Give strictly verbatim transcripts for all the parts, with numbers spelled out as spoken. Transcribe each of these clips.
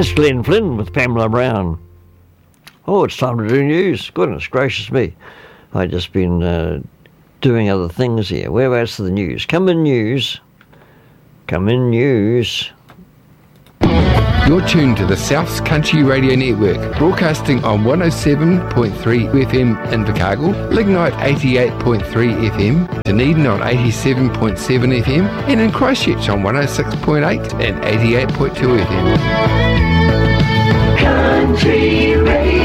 It's Glenn Flynn with Pamela Brown. Oh, it's time to do news. Goodness gracious me. I've just been uh, doing other things here. Whereabouts are the news? Come in news. Come in news. You're tuned to the South Country Radio Network, broadcasting on one oh seven point three F M in Invercargill, Lignite eighty-eight point three F M, Dunedin on eighty-seven point seven F M, and in Christchurch on one oh six point eight and eighty-eight point two F M. Country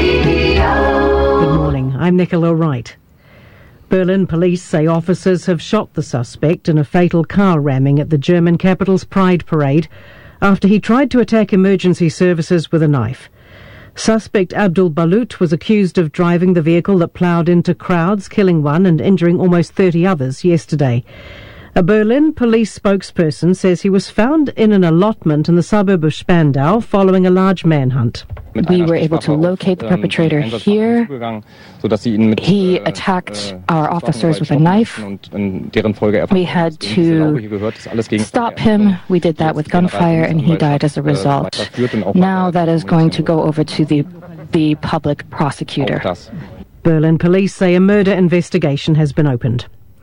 Radio. Good morning, I'm Nicola Wright. Berlin police say officers have shot the suspect in a fatal car ramming at the German capital's Pride Parade after he tried to attack emergency services with a knife. Suspect Abdul Balut was accused of driving the vehicle that ploughed into crowds, killing one and injuring almost thirty others yesterday. A Berlin police spokesperson says he was found in an allotment in the suburb of Spandau following a large manhunt. We were able to locate the perpetrator here. He attacked our officers with a knife. We had to stop him. We did that with gunfire, and he died as a result. Now that is going to go over to the, the public prosecutor. Berlin police say a murder investigation has been opened.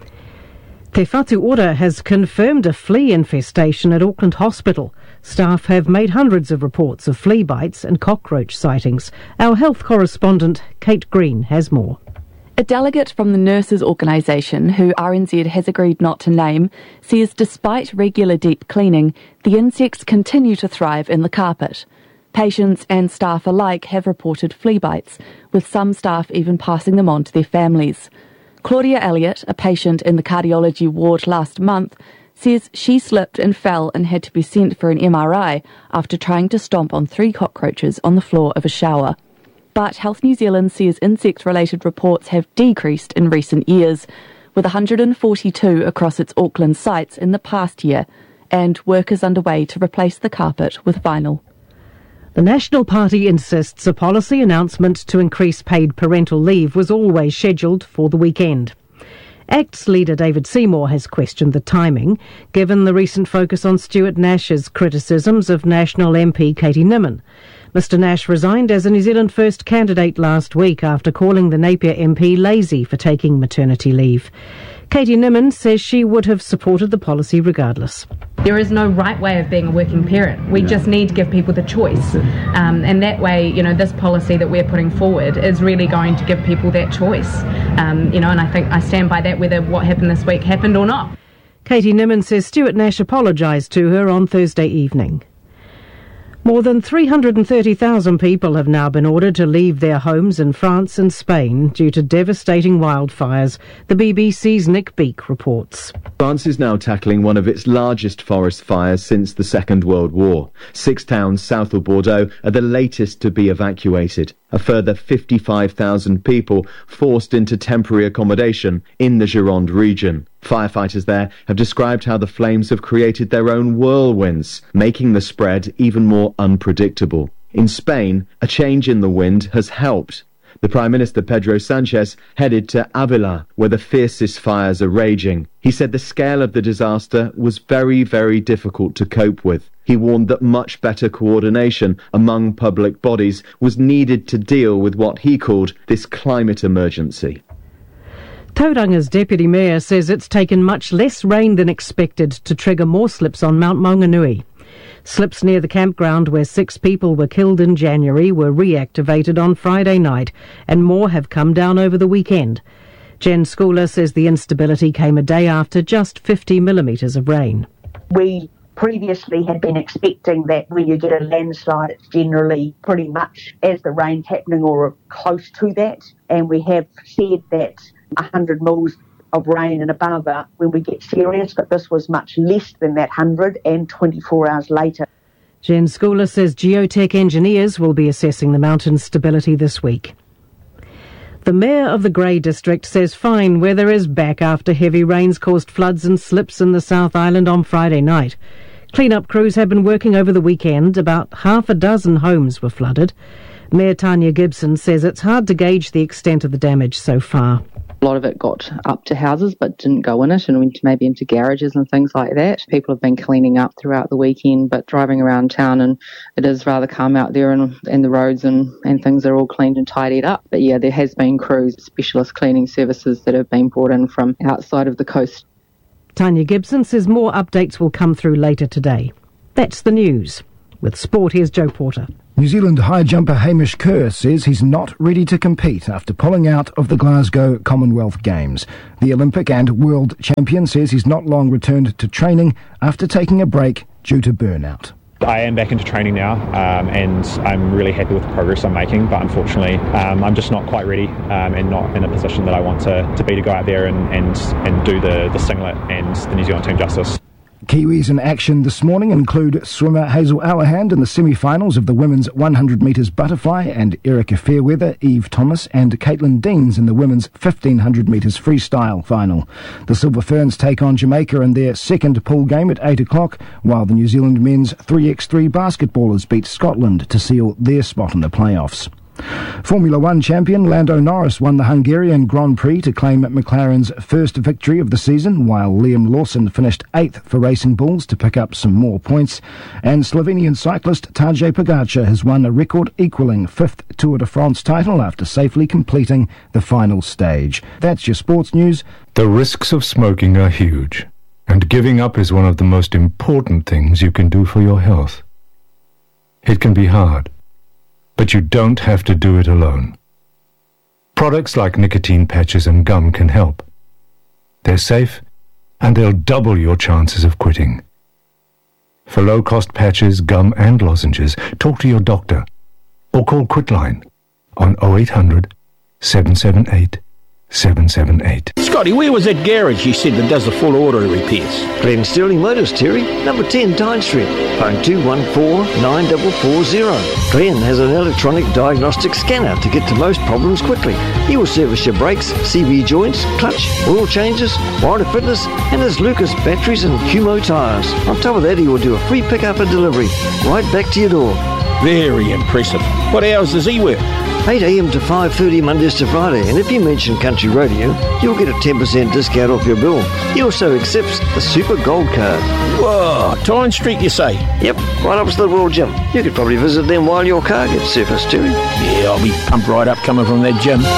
Te Whatu Ora has confirmed a flea infestation at Auckland Hospital. Staff have made hundreds of reports of flea bites and cockroach sightings. Our health correspondent, Kate Green, has more. A delegate from the nurses' organisation, who R N Z has agreed not to name, says despite regular deep cleaning, the insects continue to thrive in the carpet. Patients and staff alike have reported flea bites, with some staff even passing them on to their families. Claudia Elliott, a patient in the cardiology ward last month, says she slipped and fell and had to be sent for an M R I after trying to stomp on three cockroaches on the floor of a shower. But Health New Zealand says insect-related reports have decreased in recent years, with one hundred forty-two across its Auckland sites in the past year, and work is underway to replace the carpet with vinyl. The National Party insists a policy announcement to increase paid parental leave was always scheduled for the weekend. ACT's leader David Seymour has questioned the timing, given the recent focus on Stuart Nash's criticisms of National M P Katie Nimmin. Mister Nash resigned as a New Zealand First candidate last week after calling the Napier M P lazy for taking maternity leave. Katie Nimmin says she would have supported the policy regardless. There is no right way of being a working parent. We just need to give people the choice. Um, and that way, you know, this policy that we're putting forward is really going to give people that choice. Um, you know, and I think I stand by that whether what happened this week happened or not. Katie Nimmin says Stuart Nash apologised to her on Thursday evening. More than three hundred thirty thousand people have now been ordered to leave their homes in France and Spain due to devastating wildfires, the B B C's Nick Beake reports. France is now tackling one of its largest forest fires since the Second World War. Six towns south of Bordeaux are the latest to be evacuated. A further fifty-five thousand people forced into temporary accommodation in the Gironde region. Firefighters there have described how the flames have created their own whirlwinds, making the spread even more unpredictable. In Spain, a change in the wind has helped. The Prime Minister Pedro Sanchez headed to Avila, where the fiercest fires are raging. He said the scale of the disaster was very, very difficult to cope with. He warned that much better coordination among public bodies was needed to deal with what he called this climate emergency. Tauranga's Deputy Mayor says it's taken much less rain than expected to trigger more slips on Mount Maunganui. Slips near the campground where six people were killed in January were reactivated on Friday night, and more have come down over the weekend. Jen Schooler says the instability came a day after just fifty millimetres of rain. We previously had been expecting that when you get a landslide, it's generally pretty much as the rain's happening or close to that, and we have said that one hundred mils of rain and above are when we get serious, but this was much less than that one hundred and twenty-four hours later. Jen Schooler says geotech engineers will be assessing the mountain's stability this week. The Mayor of the Grey District says fine weather is back after heavy rains caused floods and slips in the South Island on Friday night. Clean-up crews have been working over the weekend. About half a dozen homes were flooded. Mayor Tanya Gibson says it's hard to gauge the extent of the damage so far. A lot of it got up to houses but didn't go in it and went maybe into garages and things like that. People have been cleaning up throughout the weekend, but driving around town and it is rather calm out there, and, and the roads and, and things are all cleaned and tidied up. But yeah, there has been crews, specialist cleaning services that have been brought in from outside of the coast. Tanya Gibson says more updates will come through later today. That's the news. With sport, here's Joe Porter. New Zealand high jumper Hamish Kerr says he's not ready to compete after pulling out of the Glasgow Commonwealth Games. The Olympic and world champion says he's not long returned to training after taking a break due to burnout. I am back into training now, um, and I'm really happy with the progress I'm making, but unfortunately um, I'm just not quite ready um, and not in a position that I want to, to be to go out there and, and, and do the, the singlet and the New Zealand team justice. Kiwis in action this morning include swimmer Hazel Auerhand in the semi-finals of the women's one hundred metres butterfly, and Erica Fairweather, Eve Thomas and Caitlin Deans in the women's fifteen hundred metres freestyle final. The Silver Ferns take on Jamaica in their second pool game at eight o'clock, while the New Zealand men's three by three basketballers beat Scotland to seal their spot in the playoffs. Formula One champion Lando Norris won the Hungarian Grand Prix to claim McLaren's first victory of the season, while Liam Lawson finished eighth for Racing Bulls to pick up some more points. And Slovenian cyclist Tadej Pogačar has won a record-equalling fifth Tour de France title after safely completing the final stage. That's your sports news. The risks of smoking are huge, and giving up is one of the most important things you can do for your health. It can be hard, but you don't have to do it alone. Products like nicotine patches and gum can help. They're safe, and they'll double your chances of quitting. For low-cost patches, gum and lozenges, talk to your doctor or call Quitline on oh eight hundred, seven seven eight, seven seven eight. Scotty, where was that garage you said that does the full auto repairs? Glen Sterling Motors, Terry, number ten Tyne Street, phone two one four, nine four four zero. Glen has an electronic diagnostic scanner to get to most problems quickly. He will service your brakes, C V joints, clutch, oil changes, warranty fitness, and his Lucas batteries and Cumo tyres. On top of that, he will do a free pickup and delivery right back to your door. Very impressive. What hours does he work? eight a.m. to five thirty Mondays to Friday, and if you mention Country Radio, you'll get a ten percent discount off your bill. He also accepts the Super Gold Card. Whoa, Tyne Street you say? Yep, right opposite the Royal Gym. You could probably visit them while your car gets serviced, Terry. Yeah, I'll be pumped right up coming from that gym.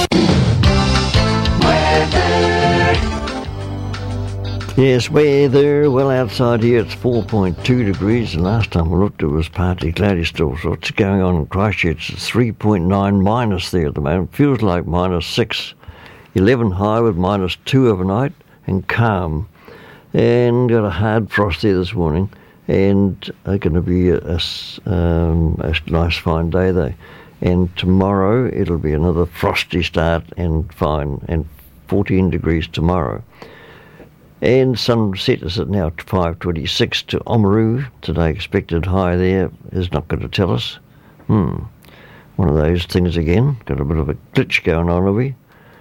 Yes, weather. Well, outside here it's four point two degrees, and last time I looked it was partly cloudy still. So what's going on in Christchurch? It's three point nine minus there at the moment. Feels like minus six. eleven high with minus two overnight, and calm. And got a hard frost there this morning, and it's going to be a, a, um, a nice fine day though. And tomorrow it'll be another frosty start and fine, and fourteen degrees tomorrow. And sunset is at now five twenty-six to Oamaru. Today expected high there is not going to tell us. Hmm. One of those things again. Got a bit of a glitch going on, are we?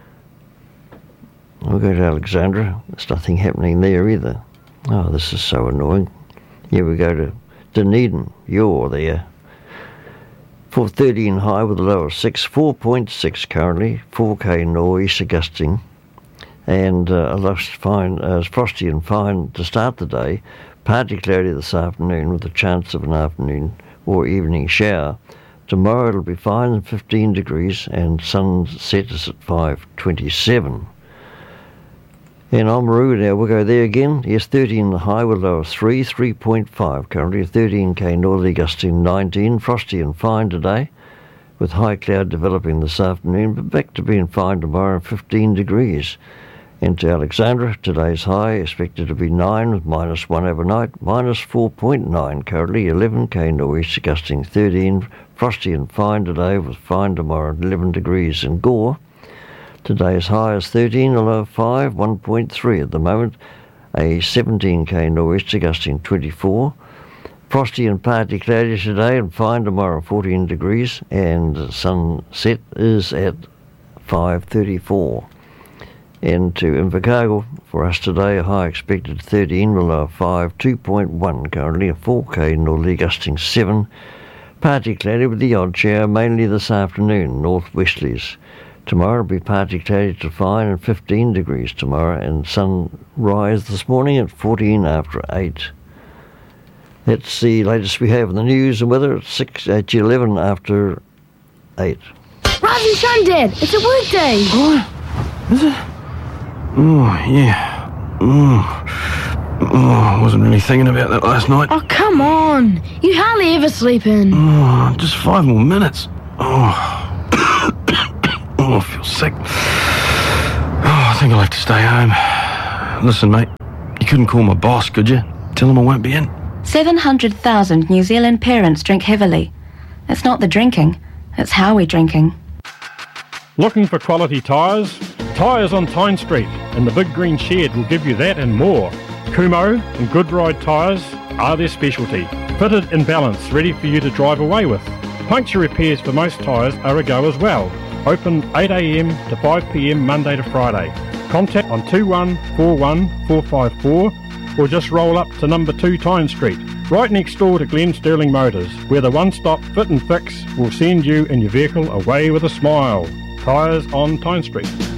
We'll go to Alexandra. There's nothing happening there either. Oh, this is so annoying. Here we go to Dunedin. You're there. four thirteen high with a low of six. four point six currently. four K nor'easter gusting. And uh, a lush fine, uh, frosty and fine to start the day. Partly cloudy this afternoon with a chance of an afternoon or evening shower. Tomorrow it'll be fine and fifteen degrees, and sunset is at five twenty-seven. In Oamaru now, we'll go there again. Yes, thirteen the high with a low of three, three point five currently. thirteen K northerly gusting nineteen. Frosty and fine today, with high cloud developing this afternoon, but back to being fine tomorrow, fifteen degrees. Into Alexandra, today's high expected to be nine with minus one overnight, minus four point nine currently, eleven K nor'easter gusting thirteen, frosty and fine today with fine tomorrow, eleven degrees. In Gore, today's high is thirteen, a low of five, one point three at the moment, a seventeen K nor'easter gusting twenty-four, frosty and partly cloudy today and fine tomorrow, fourteen degrees, and sunset is at five thirty-four. Into Invercargill, for us today, a high expected thirteen, a low of five, two point one currently, a four K northerly gusting seven, partly cloudy with the odd shower, mainly this afternoon, northwesterlies, Tomorrow will be partly cloudy to fine and fifteen degrees tomorrow, and sunrise this morning at fourteen after eight. That's the latest we have in the news and weather at six at eleven after eight. Rise and shine, Dad. It's a workday. What? Is it? Oh, yeah. Oh. oh, I wasn't really thinking about that last night. Oh, come on. You hardly ever sleep in. Oh, just five more minutes. Oh. Oh, I feel sick. Oh, I think I'll have to stay home. Listen, mate, you couldn't call my boss, could you? Tell him I won't be in. seven hundred thousand New Zealand parents drink heavily. It's not the drinking, it's how we're drinking. Looking for quality tyres? Tyres on Tyne Street and the Big Green Shed will give you that and more. Kumo and Goodride tyres are their specialty. Fitted and balanced, ready for you to drive away with. Puncture repairs for most tyres are a go as well. Open eight a m to five p m Monday to Friday. Contact on two one four one four five four or just roll up to number two Tyne Street, right next door to Glen Sterling Motors, where the one-stop fit and fix will send you and your vehicle away with a smile. Tyres on Tyne Street.